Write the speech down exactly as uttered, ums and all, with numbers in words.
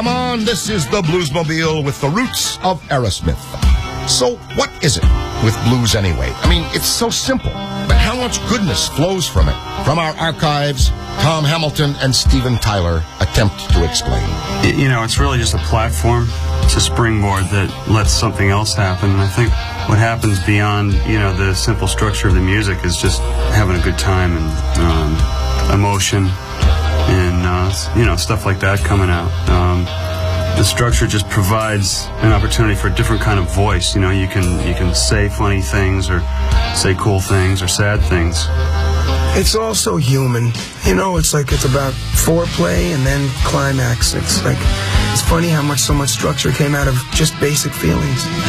Come on, this is the Bluesmobile with the roots of Aerosmith. So what is it with blues anyway? I mean, it's so simple, but how much goodness flows from it? From our archives, Tom Hamilton and Steven Tyler attempt to explain. You know, it's really just a platform. It's a springboard that lets something else happen. And I think what happens beyond, you know, the simple structure of the music is just having a good time and um, emotion and, uh, you know, stuff like that coming out. Um, the structure just provides an opportunity for a different kind of voice. You know, you can you can say funny things or say cool things or sad things. It's also human. You know, it's like it's about foreplay and then climax. It's like, it's funny how much so much structure came out of just basic feelings.